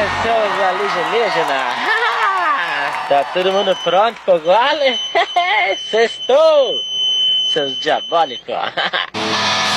seus alienígenas! Tá todo mundo pronto pro gole? Sextou! Seus diabólicos!